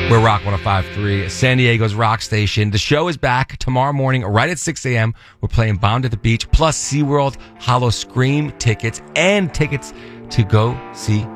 We're Rock 105.3, San Diego's rock station. The show is back tomorrow morning right at 6 a.m. We're playing Bound at the Beach, plus SeaWorld Hollow Scream tickets and tickets to go see